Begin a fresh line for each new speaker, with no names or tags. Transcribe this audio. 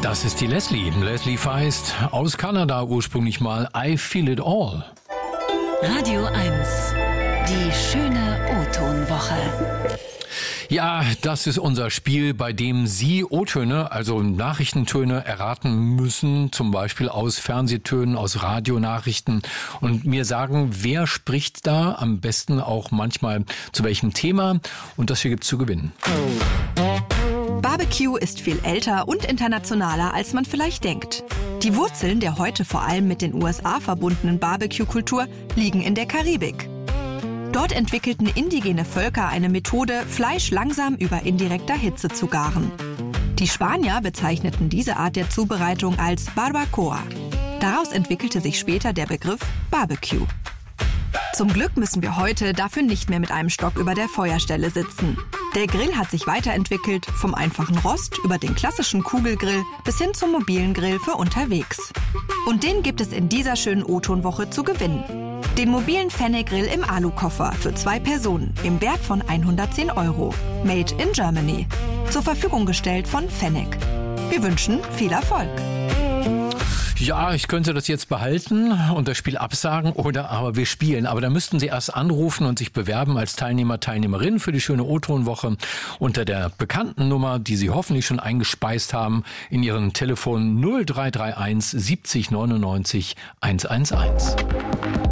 Das ist die Leslie. Leslie Feist aus Kanada ursprünglich mal I Feel It All.
Radio 1, die schöne O-Ton-Woche.
Ja, das ist unser Spiel, bei dem Sie O-Töne, also Nachrichtentöne erraten müssen, zum Beispiel aus Fernsehtönen, aus Radionachrichten und mir sagen, wer spricht da, am besten auch manchmal zu welchem Thema, und das hier gibt's zu gewinnen.
Barbecue ist viel älter und internationaler, als man vielleicht denkt. Die Wurzeln der heute vor allem mit den USA verbundenen Barbecue-Kultur liegen in der Karibik. Dort entwickelten indigene Völker eine Methode, Fleisch langsam über indirekter Hitze zu garen. Die Spanier bezeichneten diese Art der Zubereitung als Barbacoa. Daraus entwickelte sich später der Begriff Barbecue. Zum Glück müssen wir heute dafür nicht mehr mit einem Stock über der Feuerstelle sitzen. Der Grill hat sich weiterentwickelt, vom einfachen Rost über den klassischen Kugelgrill bis hin zum mobilen Grill für unterwegs. Und den gibt es in dieser schönen O-Ton-Woche zu gewinnen. Den mobilen Fennec-Grill im Alukoffer für 2 Personen im Wert von 110 €. Made in Germany. Zur Verfügung gestellt von Fennec. Wir wünschen viel Erfolg.
Ja, ich könnte das jetzt behalten und das Spiel absagen oder aber wir spielen. Aber da müssten Sie erst anrufen und sich bewerben als Teilnehmer, Teilnehmerin für die schöne O-Ton-Woche unter der bekannten Nummer, die Sie hoffentlich schon eingespeist haben, in Ihren Telefon 0331 70 99 111.